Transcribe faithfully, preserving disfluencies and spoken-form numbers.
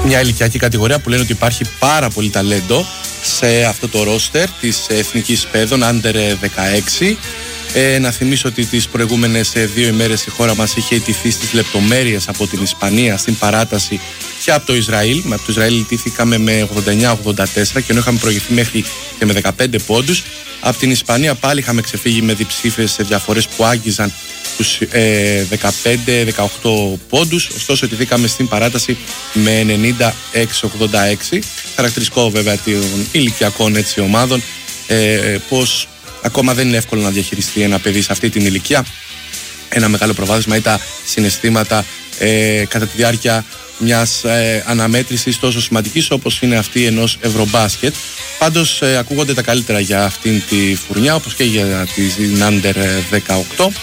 Μια ηλικιακή κατηγορία που λένε ότι υπάρχει πάρα πολύ ταλέντο σε αυτό το ρόστερ της Εθνικής Παιδών Under δεκαέξι. Ε, να θυμίσω ότι τις προηγούμενες δύο ημέρες η χώρα μας είχε ιτηθεί στις λεπτομέρειες από την Ισπανία στην παράταση και από το Ισραήλ. Με από το Ισραήλ ιτήθηκαμε με ογδόντα εννιά ογδόντα τέσσερα και ενώ είχαμε προηγηθεί μέχρι και με δεκαπέντε πόντους. Από την Ισπανία πάλι είχαμε ξεφύγει με διψήφιες σε διαφορές που άγγιζαν τους ε, δεκαπέντε δεκαοκτώ πόντους. Ωστόσο ιτηθήκαμε στην παράταση με ενενήντα έξι ογδόντα έξι. Χαρακτηριστικό βέβαια των ηλικιακών έτσι, ομάδων ε, πως ακόμα δεν είναι εύκολο να διαχειριστεί ένα παιδί σε αυτή την ηλικία ένα μεγάλο προβάδισμα ή τα συναισθήματα ε, κατά τη διάρκεια μιας ε, αναμέτρησης τόσο σημαντικής όπως είναι αυτή ενός Ευρωμπάσκετ. Πάντως ε, ακούγονται τα καλύτερα για αυτήν τη φουρνιά όπως και για την Under δεκαοκτώ.